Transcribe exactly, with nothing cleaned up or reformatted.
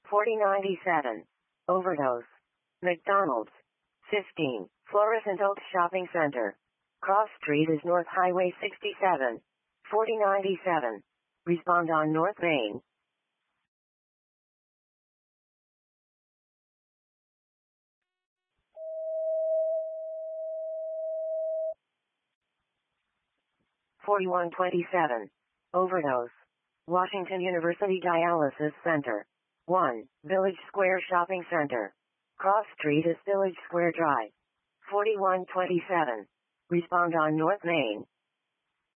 forty ninety-seven. Overdose. McDonald's. fifteen. Florissant Oaks Shopping Center. Cross Street is North Highway sixty-seven. forty ninety-seven. Respond on North Main. forty-one twenty-seven. Overdose. Washington University Dialysis Center. one. Village Square Shopping Center. Cross Street is Village Square Drive. forty-one twenty-seven. Respond on North Main.